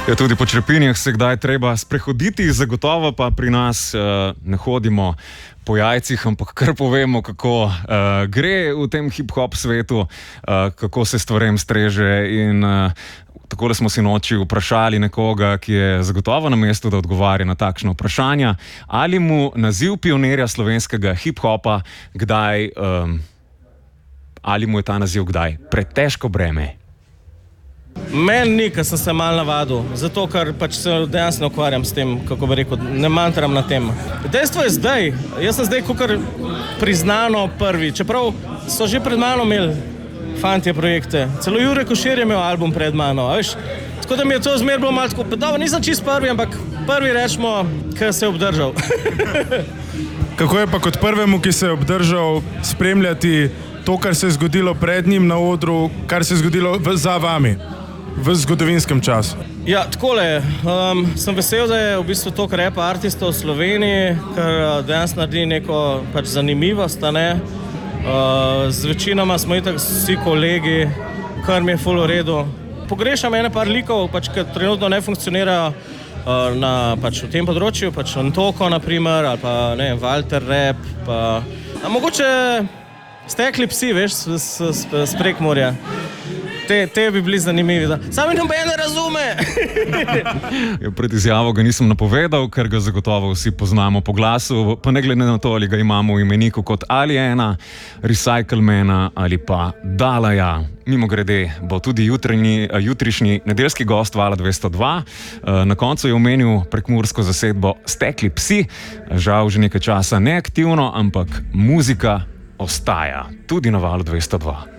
Ja, tudi po črepinjah se kdaj treba sprehoditi, zagotovo pa pri nas ne hodimo po jajcih, ampak kar povemo, kako gre v tem hip-hop svetu, kako se stvarem streže in tako da smo si noči vprašali nekoga, ki je zagotovo na mestu, da odgovarja na takšno vprašanja, ali mu naziv pionirja slovenskega hip-hopa kdaj, ali mu je ta naziv kdaj pretežko breme? Meni ni, ker sem se malo navadil, zato ker pač se dejansko ukvarjam s tem, kako bi rekel, ne mantram na tem. Dejstvo je zdaj, jaz sem zdaj kakor priznano prvi, čeprav so že pred mano imeli fantje projekte, celo Jure Košir je imel album pred mano, veš, tako da mi je to zmer bilo malo tako, dobro, nisem čist prvi, ampak prvi rečemo, ki se je obdržal. Kako je pa kot prvemu, ki se je obdržal, spremljati to, kar se je zgodilo pred njim na odru, kar se je zgodilo za vami v zgodovinskem času? Ja, takole, sem vesel, da je v bistvu toliko rap artistov v Sloveniji, ker dejansko naredi neko pač zanimivost, a ne. Z večinoma smo itak vsi kolegi, kar mi je ful v redu. Pogrešam ene par likov, pač, ki trenutno ne funkcionirajo pač v tem področju, pač Antoko, na primer, ali pa ne, Walter Rap, pa mogoče Stekli psi, veš, s Prekmurja. Te bi bili zanimivi. Sami noben ne razume. Pred izjavo ga nisem napovedal, ker ga zagotovo vsi poznamo po glasu, pa ne glede na to, ali ga imamo v imeniku kot Aliena, Recyclemana ali pa Dalaja. Mimogrede bo tudi jutrišnji nedeljski gost Vala 202. Na koncu je omenil prekmursko zasedbo Stekli psi. Žal že nekaj časa neaktivno, ampak muzika ostaja tudi na Valu 202.